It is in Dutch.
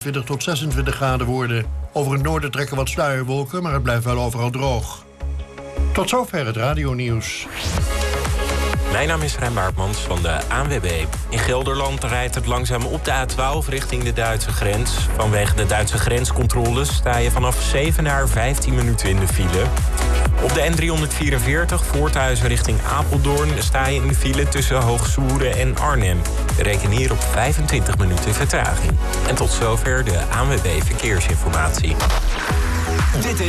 20 tot 26 graden worden. Over het noorden trekken wat sluierwolken, maar het blijft wel overal droog. Tot zover het radionieuws. Mijn naam is Rijn Baartmans van de ANWB. In Gelderland rijdt het langzaam op de A12 richting de Duitse grens. Vanwege de Duitse grenscontroles sta je vanaf 7 naar 15 minuten in de file. Op de N344 Voorthuizen richting Apeldoorn sta je in de file tussen Hoogsoeren en Arnhem. We rekenen hier op 25 minuten vertraging. En tot zover de ANWB Verkeersinformatie. Dit is